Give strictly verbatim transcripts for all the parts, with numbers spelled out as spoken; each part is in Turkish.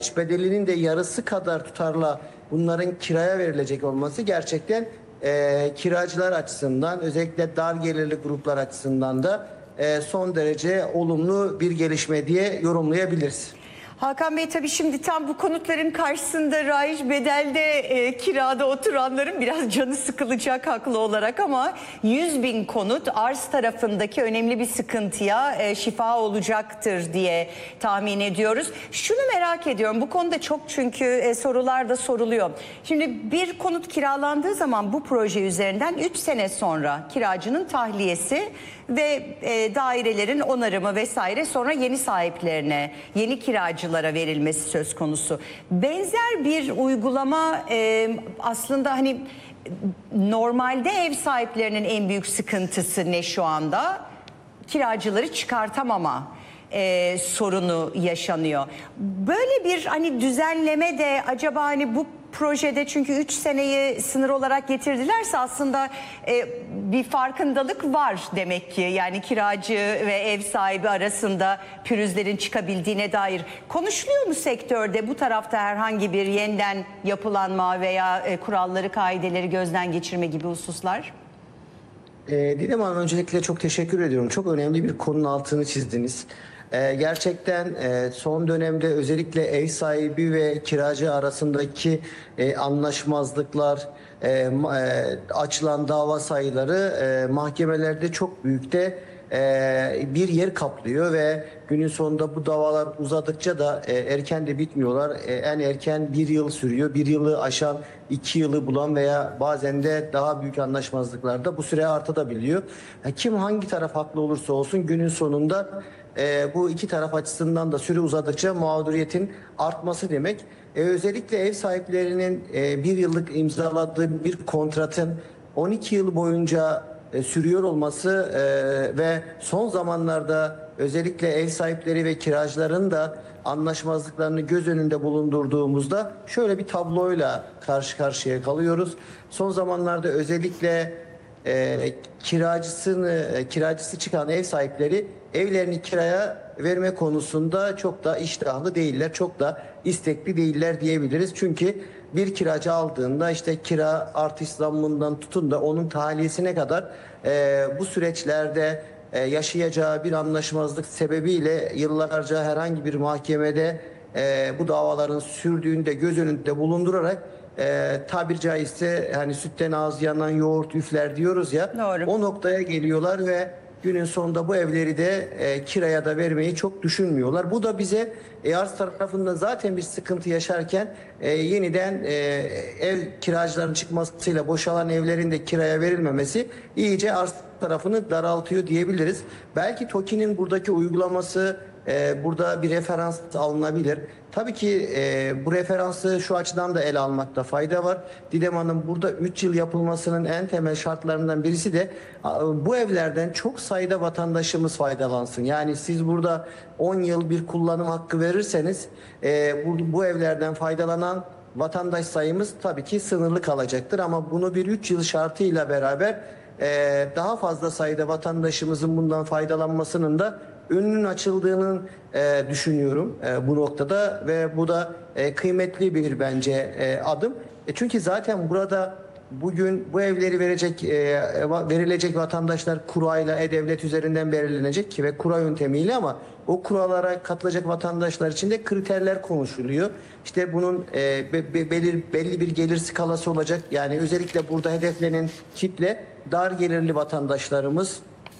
bedelinin de yarısı kadar tutarla bunların kiraya verilecek olması gerçekten e, kiracılar açısından, özellikle dar gelirli gruplar açısından da e, son derece olumlu bir gelişme diye yorumlayabiliriz. Hakan Bey, tabii şimdi tam bu konutların karşısında raiç bedelde e, kirada oturanların biraz canı sıkılacak haklı olarak, ama yüz bin konut arz tarafındaki önemli bir sıkıntıya e, şifa olacaktır diye tahmin ediyoruz. Şunu merak ediyorum, bu konuda çok çünkü e, sorular da soruluyor. Şimdi bir konut kiralandığı zaman bu proje üzerinden üç sene sonra kiracının tahliyesi ve e, dairelerin onarımı vesaire, sonra yeni sahiplerine, yeni kiracılara verilmesi söz konusu. Benzer bir uygulama e, aslında hani normalde ev sahiplerinin en büyük sıkıntısı ne şu anda? Kiracıları çıkartamama e, sorunu yaşanıyor. Böyle bir hani düzenleme de acaba hani bu projede, çünkü üç seneyi sınır olarak getirdilerse aslında e, bir farkındalık var demek ki. Yani kiracı ve ev sahibi arasında pürüzlerin çıkabildiğine dair konuşuluyor mu sektörde? Bu tarafta herhangi bir yeniden yapılanma veya e, kuralları, kaideleri gözden geçirme gibi hususlar? E, Didem Hanım, öncelikle çok teşekkür ediyorum. Çok önemli bir konunun altını çizdiniz. E, gerçekten e, son dönemde özellikle ev sahibi ve kiracı arasındaki e, anlaşmazlıklar, e, ma- e, açılan dava sayıları e, mahkemelerde çok büyükte e, bir yer kaplıyor ve günün sonunda bu davalar uzadıkça da e, erken de bitmiyorlar. E, en erken bir yıl sürüyor. Bir yılı aşan, iki yılı bulan veya bazen de daha büyük anlaşmazlıklarda bu süre artabiliyor. E, kim hangi taraf haklı olursa olsun günün sonunda e, bu iki taraf açısından da süre uzadıkça mağduriyetin artması demek. E, özellikle ev sahiplerinin e, bir yıllık imzaladığı bir kontratın on iki yıl boyunca e, sürüyor olması e, ve son zamanlarda özellikle ev sahipleri ve kiracıların da anlaşmazlıklarını göz önünde bulundurduğumuzda şöyle bir tabloyla karşı karşıya kalıyoruz. Son zamanlarda özellikle e, kiracısını e, kiracısı çıkan ev sahipleri evlerini kiraya verme konusunda çok da iştahlı değiller, çok da istekli değiller diyebiliriz. Çünkü bir kiracı aldığında işte kira artış zammından tutun da onun tahliyesine kadar e, bu süreçlerde e, yaşayacağı bir anlaşmazlık sebebiyle yıllarca herhangi bir mahkemede e, bu davaların sürdüğünü de göz önünde bulundurarak e, tabir caizse hani sütten ağız yanan yoğurt üfler diyoruz ya, Doğru. o noktaya geliyorlar ve günün sonunda bu evleri de e, kiraya da vermeyi çok düşünmüyorlar. Bu da bize e, arz tarafında zaten bir sıkıntı yaşarken e, yeniden e, ev kiracıların çıkmasıyla boşalan evlerin de kiraya verilmemesi iyice arz tarafını daraltıyor diyebiliriz. Belki TOKİ'nin buradaki uygulaması e, burada bir referans alınabilir. Tabii ki e, bu referansı şu açıdan da ele almakta fayda var. Didem Hanım, burada üç yıl yapılmasının en temel şartlarından birisi de bu evlerden çok sayıda vatandaşımız faydalansın. Yani siz burada on yıl bir kullanım hakkı verirseniz e, bu, bu evlerden faydalanan vatandaş sayımız tabii ki sınırlı kalacaktır. Ama bunu bir üç yıl şartıyla beraber e, daha fazla sayıda vatandaşımızın bundan faydalanmasının da önünün açıldığını e, düşünüyorum e, bu noktada ve bu da e, kıymetli bir bence e, adım. E, çünkü zaten burada bugün bu evleri verecek e, verilecek vatandaşlar kurayla e-devlet üzerinden belirlenecek ki ve kura yöntemiyle, ama o kurallara katılacak vatandaşlar için de kriterler konuşuluyor. İşte bunun e, be, be, belir, belli bir gelir skalası olacak. Yani özellikle burada hedeflenen kitle dar gelirli vatandaşlarımız,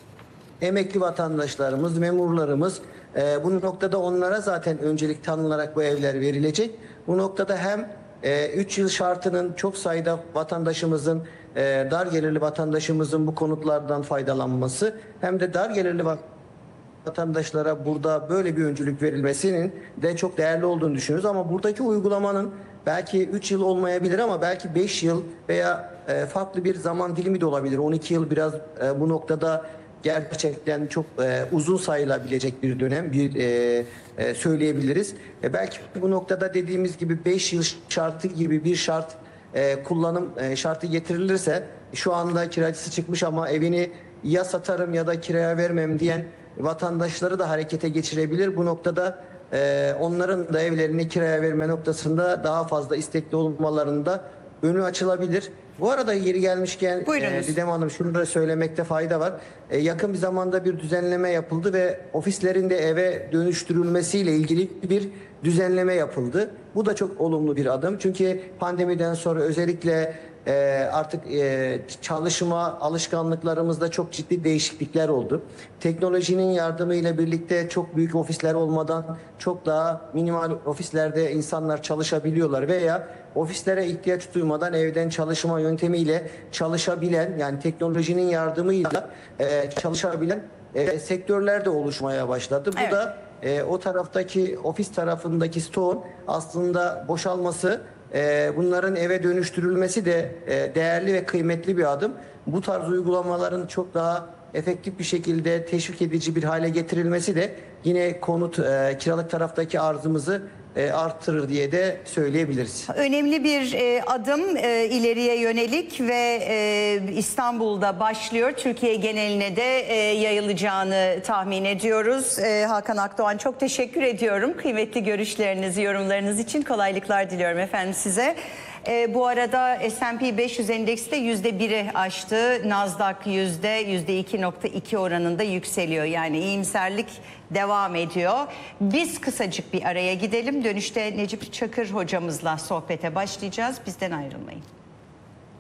emekli vatandaşlarımız, memurlarımız. E, bu noktada onlara zaten öncelik tanınarak bu evler verilecek. Bu noktada hem üç yıl şartının çok sayıda vatandaşımızın, e, dar gelirli vatandaşımızın bu konutlardan faydalanması, hem de dar gelirli vatandaşlara burada böyle bir öncülük verilmesinin de çok değerli olduğunu düşünüyoruz. Ama buradaki uygulamanın belki üç yıl olmayabilir ama belki beş yıl veya e, farklı bir zaman dilimi de olabilir. on iki yıl biraz e, bu noktada gerçekten çok e, uzun sayılabilecek bir dönem bir e, e, söyleyebiliriz. E, belki bu noktada dediğimiz gibi beş yıl şartı gibi bir şart e, kullanım e, şartı getirilirse, şu anda kiracısı çıkmış ama evini ya satarım ya da kiraya vermem diyen vatandaşları da harekete geçirebilir. Bu noktada e, onların da evlerini kiraya verme noktasında daha fazla istekli olmalarında önü açılabilir. Bu arada yeri gelmişken Buyurunuz. e, Didem Hanım şunu da söylemekte fayda var. E, yakın bir zamanda bir düzenleme yapıldı ve ofislerin de eve dönüştürülmesiyle ilgili bir düzenleme yapıldı. Bu da çok olumlu bir adım. Çünkü pandemiden sonra özellikle e, artık e, çalışma alışkanlıklarımızda çok ciddi değişiklikler oldu. Teknolojinin yardımıyla birlikte çok büyük ofisler olmadan çok daha minimal ofislerde insanlar çalışabiliyorlar veya ofislere ihtiyaç duymadan evden çalışma yöntemiyle çalışabilen, yani teknolojinin yardımıyla e, çalışabilen e, sektörler de oluşmaya başladı. Bu Evet. da e, o taraftaki ofis tarafındaki stoğun aslında boşalması, e, bunların eve dönüştürülmesi de e, değerli ve kıymetli bir adım. Bu tarz uygulamaların çok daha efektif bir şekilde teşvik edici bir hale getirilmesi de yine konut e, kiralık taraftaki arzımızı e, arttırır diye de söyleyebiliriz. Önemli bir e, adım e, ileriye yönelik ve e, İstanbul'da başlıyor. Türkiye geneline de e, yayılacağını tahmin ediyoruz. E, Hakan Akdoğan, çok teşekkür ediyorum. Kıymetli görüşleriniz, yorumlarınız için kolaylıklar diliyorum efendim size. E, bu arada S and P beş yüz endeksi de yüzde biri aştı. Nasdaq yüzde yüzde iki nokta iki oranında yükseliyor. Yani iyimserlik devam ediyor. Biz kısacık bir araya gidelim. Dönüşte Necip Çakır hocamızla sohbete başlayacağız. Bizden ayrılmayın.